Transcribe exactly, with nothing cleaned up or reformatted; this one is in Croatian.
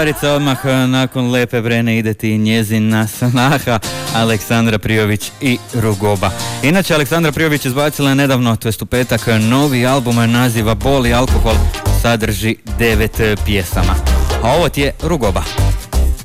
Odmah nakon Lepe Brene ide ti njezina snaha Aleksandra Prijović i Rugoba. Inače, Aleksandra Prijović izbacila nedavno, to jest u petak, novi album naziva Bol i alkohol, sadrži devet pjesama. A ovo ti je Rugoba.